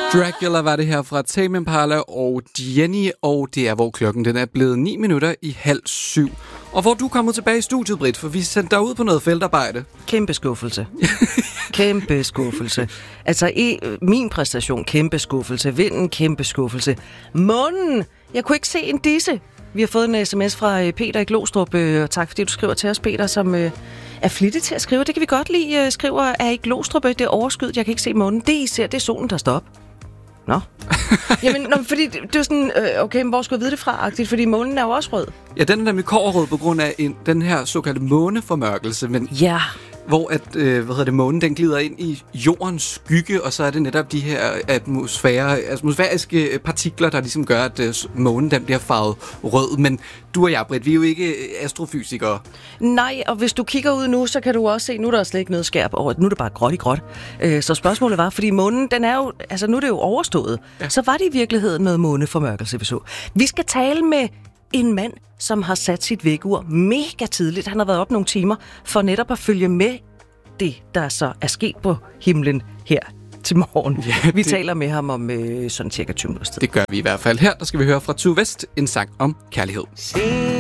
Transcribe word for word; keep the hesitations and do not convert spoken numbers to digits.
Dracula var det her fra Tame Impala og Jenny, og det er, hvor klokken den er blevet ni minutter i halv syv. Og hvor du er kommet tilbage i studiet, Britt, for vi sendte dig ud på noget feltarbejde. Kæmpe skuffelse. Kæmpe skuffelse. Altså, i min præstation, kæmpe skuffelse. Vinden, kæmpe skuffelse. Månen! Jeg kunne ikke se en disse. Vi har fået en sms fra Peter i Glostrup. Tak fordi du skriver til os, Peter, som er flittig til at skrive. Det kan vi godt lide. Skriver, er i Glostrup, det er overskyet. Jeg kan ikke se månen. Det, I ser, det er solen, der står op. Nå. Jamen, nå, fordi det, det er sådan, øh, okay, men hvor skulle jeg vide det fra-agtigt? Fordi månen er jo også rød. Ja, den er nemlig kobberrød på grund af en, den her såkaldte måneformørkelse. Men ja. Hvor at, øh, hvad hedder det, månen den glider ind i jordens skygge, og så er det netop de her atmosfære, atmosfæriske partikler, der ligesom gør, at øh, månen den bliver farvet rød. Men du og jeg, Britt, vi er jo ikke astrofysikere. Nej, og hvis du kigger ud nu, så kan du også se, nu er der slet ikke noget skærp over. Nu er det bare gråt i gråt. Øh, så spørgsmålet var, fordi månen, den er jo, altså nu er det jo overstået. Ja. Så var det i virkeligheden noget måneformørkelse, vi så. Vi skal tale med en mand, som har sat sit vækkeur mega tidligt. Han har været op nogle timer for netop at følge med det, der så er sket på himlen her til morgen. Ja, vi det... taler med ham om øh, sådan cirka tyve minutter. Det gør vi i hvert fald. Her der skal vi høre fra Tue West, en sang om kærlighed. Se